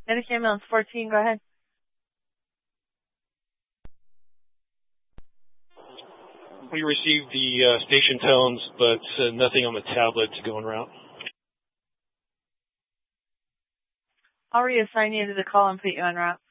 Atlantic Ambulance 14, go ahead. We received the station tones, but nothing on the tablet to go en route. I'll reassign you to the call and put you en route.